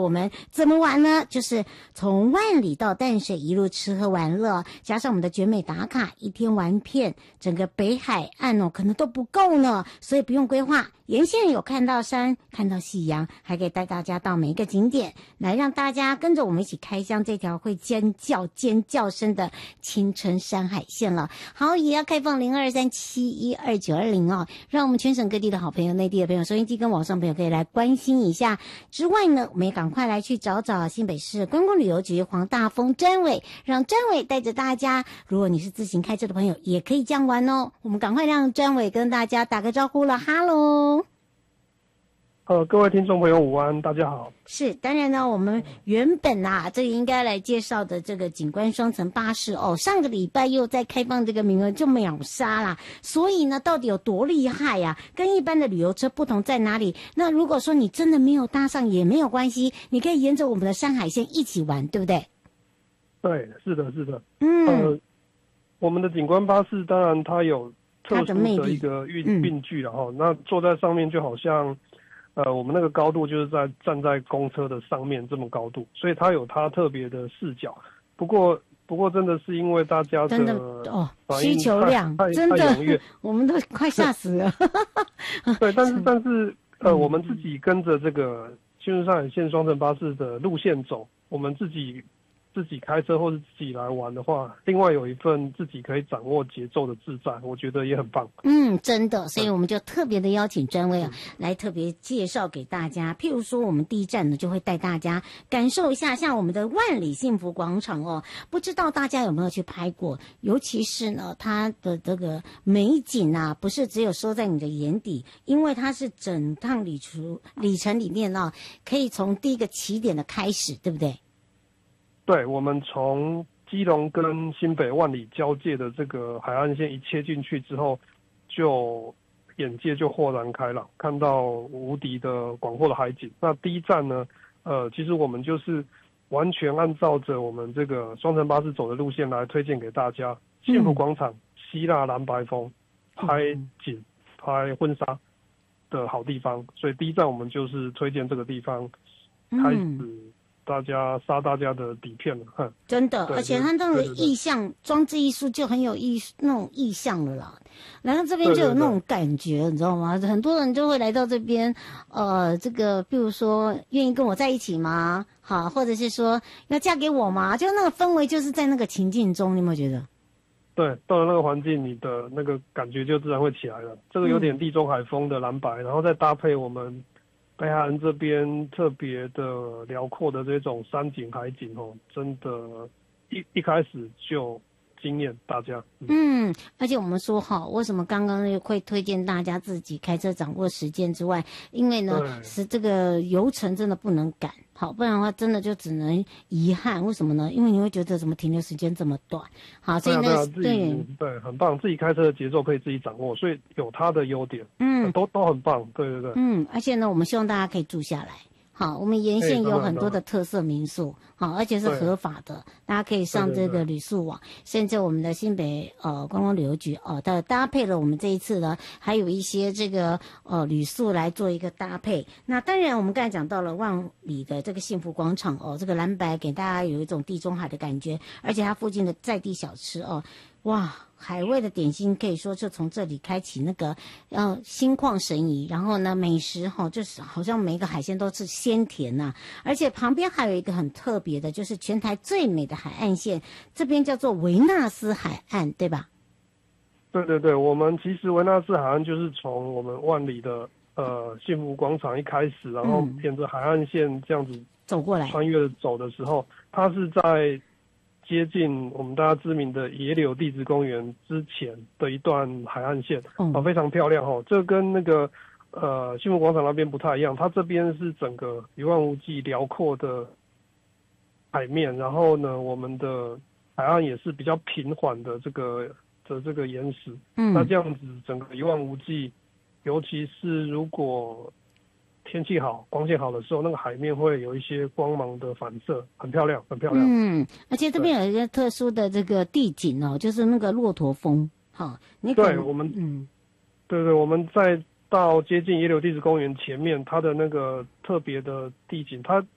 我们怎么玩呢？就是从万里到淡水一路吃喝玩乐，加上我们的绝美打卡，一天玩遍整个北海岸可能都不够呢，所以不用规划，沿线有看到山，看到夕阳，还可以带大家到每一个景点，来让大家跟着我们一起开箱这条会尖叫声的青春山海线了。好，也要开放0237122920哦，让我们全省各地的好朋友、内地的朋友、收音机跟网上朋友可以来关心一下。之外呢，我们也赶快来去找新北市观光旅游局黄大丰专委，让专委带着大家，如果你是自行开车的朋友，也可以这样玩哦。我们赶快让专委跟大家打个招呼了，哈喽。 各位听众朋友午安，大家好。 是，当然呢，我们原本这个应该来介绍的这个景观双层巴士上个礼拜又在开放这个名额就秒杀啦，所以呢，到底有多厉害呀？跟一般的旅游车不同在哪里？那如果说你真的没有搭上也没有关系，你可以沿着我们的山海线一起玩，对不对？ 对，是的，是的。 我们的景观巴士当然它有特殊的一个运具然后那坐在上面就好像我们那个高度就是站在公车的上面这么高度，所以它有它特别的视角。不过真的是因为大家真的需求量真的踊跃，我们都快吓死了。 对，但是我们自己跟着这个青春山海线双层巴士的路线走，我们自己开车或是自己来玩的话，另外有一份自己可以掌握节奏的自在，我觉得也很棒。 真的，所以我们就特别的邀请专委来特别介绍给大家。譬如说，我们第一站呢就会带大家感受一下，像我们的万里幸福广场不知道大家有没有去拍过？尤其是呢，它的这个美景不是只有收在你的眼底，因为它是整趟里程里面可以从第一个起点的开始，对不对？ 对，我们从基隆跟新北万里交界的这个海岸线一切进去之后，就眼界就豁然开朗，看到无敌的广阔的海景。那第一站呢，其实我们就是完全按照着我们这个双层巴士走的路线来推荐给大家。幸福广场、希腊蓝白峰、拍景、拍婚纱的好地方，所以第一站我们就是推荐这个地方，开始大家杀大家的底片了， 真的，而且它那个意象装置艺术就很有那种意象了啦，然后这边就有那种感觉，你知道吗？很多人就会来到这边，这个比如说愿意跟我在一起吗？好，或者是说要嫁给我吗？就那个氛围就是在那个情境中，你有没有觉得？ 对，到了那个环境，你的那个感觉就自然会起来了。这个有点地中海风的蓝白，然后再搭配我们北海岸这边特别的辽阔的这种山景海景真的一开始就惊艳大家。 而且我们说为什么刚刚会推荐大家自己开车掌握时间之外，因为呢是这个游程真的不能赶，好，不然的话真的就只能遗憾。为什么呢？因为你会觉得怎么停留时间这么短，好，所以呢对，很棒，自己开车的节奏可以自己掌握，所以有它的优点，都很棒，对对对， 而且呢，我们希望大家可以住下来。好，我们沿线有很多的特色民宿，好，而且是合法的，大家可以上这个旅宿网，甚至我们的新北观光旅游局搭配了我们这一次呢，还有一些这个旅宿来做一个搭配。那当然，我们刚才讲到了万里的这个幸福广场这个蓝白给大家有一种地中海的感觉，而且它附近的在地小吃哇，海味的点心可以说就从这里开启那个心旷神怡，然后呢美食就是好像每一个海鲜都是鲜甜而且旁边还有一个很特别的，就是全台最美的海岸线，这边叫做维纳斯海岸，对吧？ 对对对，我们其实维纳斯海岸就是从我们万里的幸福广场一开始，然后沿着海岸线这样子走过来， 穿越走的时候，它是在接近我们大家知名的野柳地质公园之前的一段海岸线，非常漂亮这跟那个幸福广场那边不太一样，它这边是整个一望无际辽阔的海面，然后呢，我们的海岸也是比较平缓的这个岩石，那这样子整个一望无际，尤其是如果天气好、光线好的时候，那个海面会有一些光芒的反射，很漂亮，很漂亮。 而且这边有一个特殊的这个地景就是那个骆驼峰。 对，我们对，我们在到接近野柳地质公园前面，它的那个特别的地景，它